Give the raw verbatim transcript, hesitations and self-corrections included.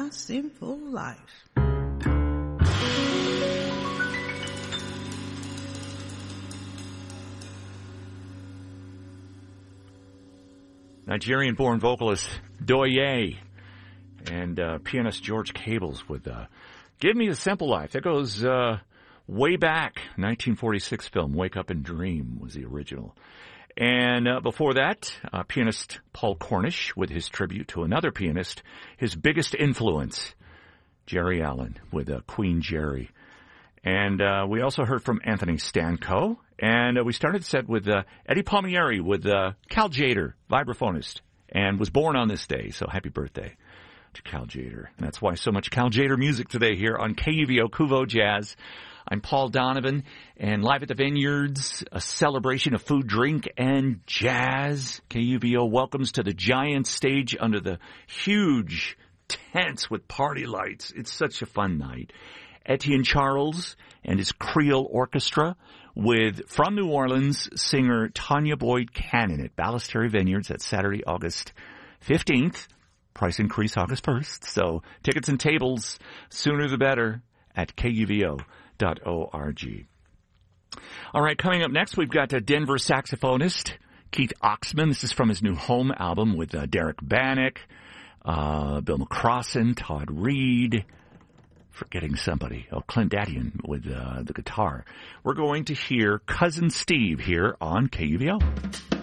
my sinful life. Nigerian-born vocalist Doye and uh, pianist George Cables with uh, Give Me a Simple Life. That goes uh, way back. nineteen forty-six film, Wake Up and Dream was the original. And uh, before that, uh, pianist Paul Cornish with his tribute to another pianist, his biggest influence, Jerry Allen with uh, Queen Jerry. And uh, we also heard from Anthony Stanko. And uh, we started the set with uh, Eddie Palmieri with uh, Cal Tjader, vibraphonist, and was born on this day. So happy birthday to Cal Tjader. And that's why so much Cal Tjader music today here on K U V O Kuvo Jazz. I'm Paul Donovan, and live at the Vineyards, a celebration of food, drink, and jazz. K U V O welcomes to the giant stage under the huge tents with party lights. It's such a fun night. Etienne Charles and his Creole Orchestra with, from New Orleans, singer Tanya Boyd Cannon at Ballasteri Vineyards. That's Saturday, August fifteenth. Price increase August first. So tickets and tables, sooner the better, at K U V O dot org. All right, coming up next, we've got a Denver saxophonist, Keith Oxman. This is from his new Home album with uh, Derek Bannock, uh, Bill McCrossin, Todd Reed, forgetting somebody. Oh, Clint Dadian with uh, the guitar. We're going to hear Cousin Steve here on K U V O.